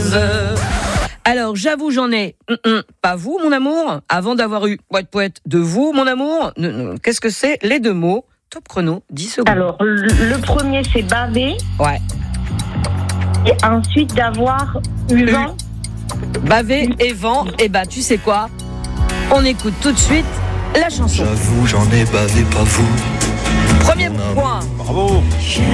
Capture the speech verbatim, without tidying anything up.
veux. Alors, j'avoue, j'en ai. Hum, hum, pas vous, mon amour. Avant d'avoir eu poète poète de vous, mon amour. Ne, ne, qu'est-ce que c'est les deux mots? Top chrono, dix secondes. Alors, le, le premier, c'est baver. Ouais. Et ensuite, d'avoir eu Eu. vent. Baver et vent. Et bah, tu sais quoi? On écoute tout de suite la chanson. J'avoue, j'en ai bavé, pas vous. Premier point. Bravo.